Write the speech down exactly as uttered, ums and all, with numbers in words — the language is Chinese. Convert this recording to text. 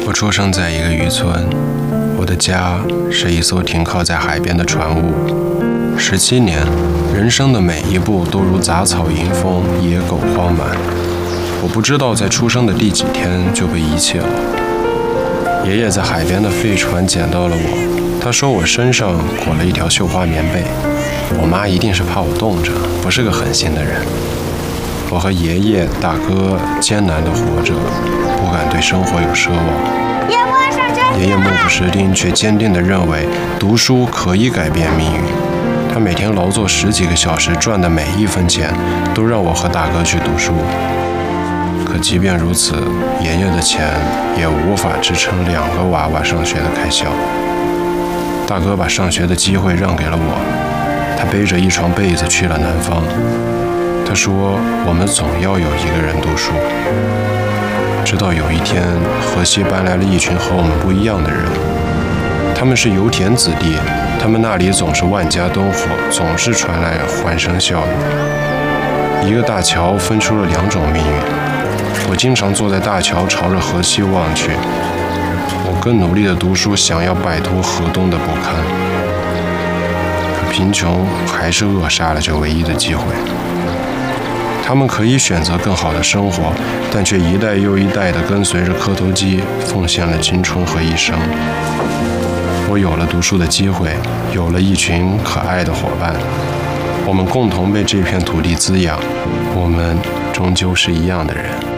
我出生在一个渔村，我的家是一艘停靠在海边的船坞。十七年，人生的每一步都如杂草迎风，野狗荒蛮。我不知道在出生的第几天就被遗弃了。爷爷在海边的废船捡到了我，他说我身上裹了一条绣花棉被。我妈一定是怕我冻着，不是个狠心的人。我和爷爷、大哥艰难地活着，不敢对生活有奢望。爷爷目不识丁，却坚定地认为读书可以改变命运。他每天劳作十几个小时，赚的每一分钱都让我和大哥去读书。可即便如此，爷爷的钱也无法支撑两个娃娃上学的开销。大哥把上学的机会让给了我，他背着一床被子去了南方。他说我们总要有一个人读书。直到有一天，河西搬来了一群和我们不一样的人，他们是油田子弟，他们那里总是万家灯火，总是传来欢声笑语。一个大桥分出了两种命运，我经常坐在大桥朝着河西望去，我更努力地读书，想要摆脱河东的不堪。可贫穷还是扼杀了这唯一的机会。他们可以选择更好的生活，但却一代又一代地跟随着磕头机，奉献了青春和一生。我有了读书的机会，有了一群可爱的伙伴，我们共同被这片土地滋养，我们终究是一样的人。